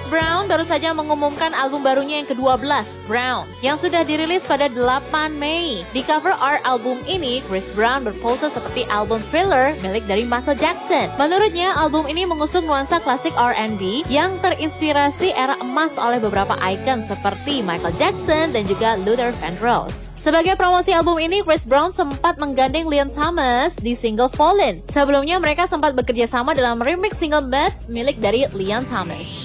Brown baru saja mengumumkan album barunya yang ke-12, Brown, yang sudah dirilis pada 8 Mei. Di cover art album ini, Chris Brown berpose seperti album Thriller milik dari Michael Jackson. Menurutnya, album ini mengusung nuansa klasik R&B yang terinspirasi era emas oleh beberapa ikon seperti Michael Jackson dan juga Luther Vandross. Sebagai promosi album ini, Chris Brown sempat menggandeng Leon Thomas di single Fallen. Sebelumnya mereka sempat bekerja sama dalam remix single Bad milik dari Leon Thomas.